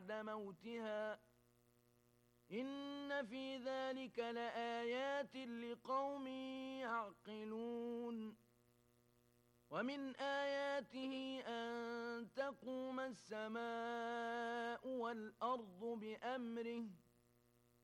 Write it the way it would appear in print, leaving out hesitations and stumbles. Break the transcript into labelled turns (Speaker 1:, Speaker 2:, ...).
Speaker 1: بعد موتها إن في ذلك لآيات لقوم يعقلون ومن آياته أن تقوم السماء والأرض بأمره